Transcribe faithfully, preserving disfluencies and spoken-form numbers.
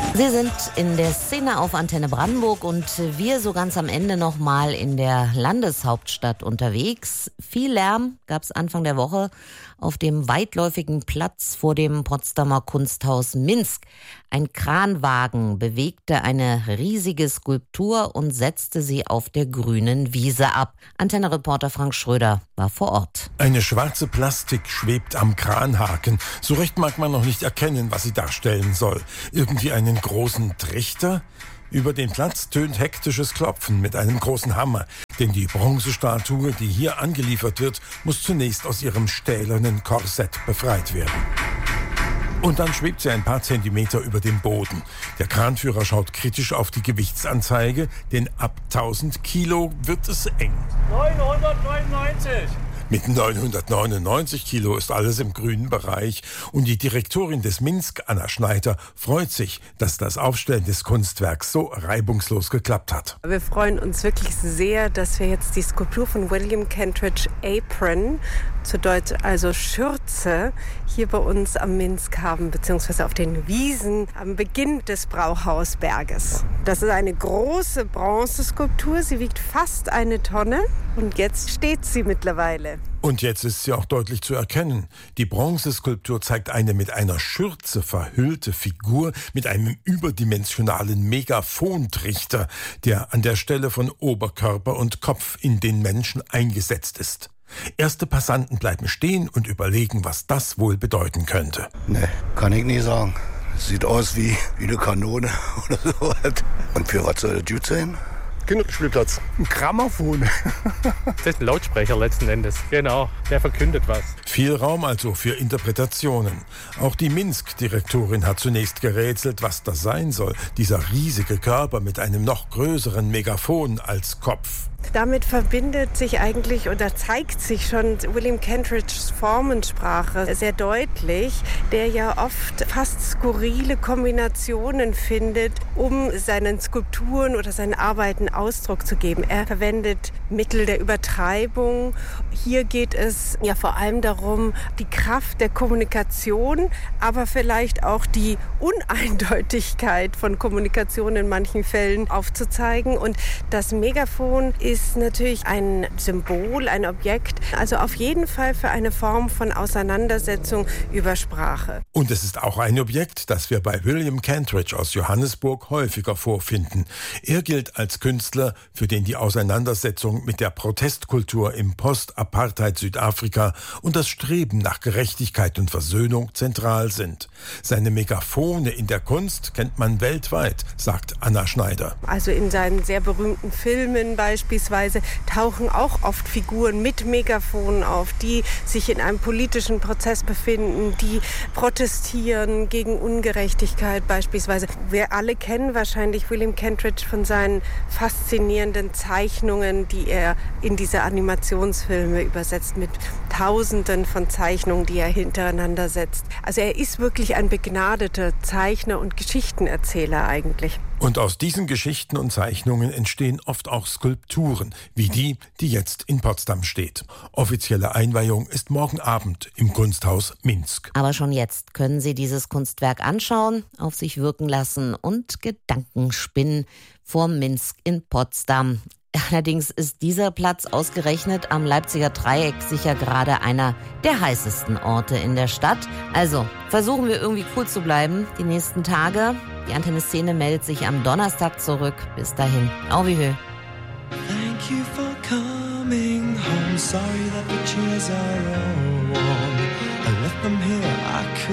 Sie sind in der Szene auf Antenne Brandenburg und wir so ganz am Ende nochmal in der Landeshauptstadt unterwegs. Viel Lärm gab es Anfang der Woche auf dem weitläufigen Platz vor dem Potsdamer Kunsthaus Minsk. Ein Kranwagen bewegte eine riesige Skulptur und setzte sie auf der grünen Wiese ab. Antenne-Reporter Frank Schröder war vor Ort. Eine schwarze Plastik schwebt am Kranhaken. So recht mag man noch nicht erkennen, was sie darstellen soll. Irgendwie einen großen Trichter? Über den Platz tönt hektisches Klopfen mit einem großen Hammer. Denn die Bronzestatue, die hier angeliefert wird, muss zunächst aus ihrem stählernen Korsett befreit werden. Und dann schwebt sie ein paar Zentimeter über dem Boden. Der Kranführer schaut kritisch auf die Gewichtsanzeige, denn ab tausend Kilo wird es eng. neunhundertneunundneunzig. Mit neunhundertneunundneunzig Kilo ist alles im grünen Bereich. Und die Direktorin des Minsk, Anna Schneider, freut sich, dass das Aufstellen des Kunstwerks so reibungslos geklappt hat. Wir freuen uns wirklich sehr, dass wir jetzt die Skulptur von William Kentridge Apron, zu Deutsch also Schürze, hier bei uns am Minsk haben, beziehungsweise auf den Wiesen am Beginn des Brauhausberges. Das ist eine große Bronzeskulptur. Sie wiegt fast eine Tonne und jetzt steht sie mittlerweile. Und jetzt ist sie auch deutlich zu erkennen. Die Bronzeskulptur zeigt eine mit einer Schürze verhüllte Figur mit einem überdimensionalen Megaphontrichter, der an der Stelle von Oberkörper und Kopf in den Menschen eingesetzt ist. Erste Passanten bleiben stehen und überlegen, was das wohl bedeuten könnte. Ne, kann ich nie sagen. Sieht aus wie, wie eine Kanone oder so. Und für was soll das gut sein? Kinderspielplatz. Ein Grammophon. Das ist ein Lautsprecher letzten Endes. Genau, der verkündet was. Viel Raum also für Interpretationen. Auch die Minsk-Direktorin hat zunächst gerätselt, was das sein soll. Dieser riesige Körper mit einem noch größeren Megaphon als Kopf. Damit verbindet sich eigentlich oder zeigt sich schon William Kentridges Formensprache sehr deutlich, der ja oft fast skurrile Kombinationen findet, um seinen Skulpturen oder seinen Arbeiten Ausdruck zu geben. Er verwendet Mittel der Übertreibung. Hier geht es ja vor allem darum, die Kraft der Kommunikation, aber vielleicht auch die Uneindeutigkeit von Kommunikation in manchen Fällen aufzuzeigen. Und das Megaphon ist natürlich ein Symbol, ein Objekt, also auf jeden Fall für eine Form von Auseinandersetzung über Sprache. Und es ist auch ein Objekt, das wir bei William Kentridge aus Johannesburg häufiger vorfinden. Er gilt als Künstler, für den die Auseinandersetzung mit der Protestkultur im Post-Apartheid-Südafrika und das Streben nach Gerechtigkeit und Versöhnung zentral sind. Seine Megaphone in der Kunst kennt man weltweit, sagt Anna Schneider. Also in seinen sehr berühmten Filmen beispielsweise tauchen auch oft Figuren mit Megafonen auf, die sich in einem politischen Prozess befinden, die protestieren gegen Ungerechtigkeit beispielsweise. Wir alle kennen wahrscheinlich William Kentridge von seinen faszinierenden Zeichnungen, die er in diese Animationsfilme übersetzt, mit Tausenden von Zeichnungen, die er hintereinander setzt. Also er ist wirklich ein begnadeter Zeichner und Geschichtenerzähler eigentlich. Und aus diesen Geschichten und Zeichnungen entstehen oft auch Skulpturen, wie die, die jetzt in Potsdam steht. Offizielle Einweihung ist morgen Abend im Kunsthaus Minsk. Aber schon jetzt können Sie dieses Kunstwerk anschauen, auf sich wirken lassen und Gedanken spinnen vor Minsk in Potsdam. Allerdings ist dieser Platz ausgerechnet am Leipziger Dreieck sicher gerade einer der heißesten Orte in der Stadt. Also versuchen wir irgendwie cool zu bleiben die nächsten Tage. Die Antenne-Szene meldet sich am Donnerstag zurück. Bis dahin, au wie hö. Thank you for coming home. Sorry that the chairs are all warm. I left them here. I could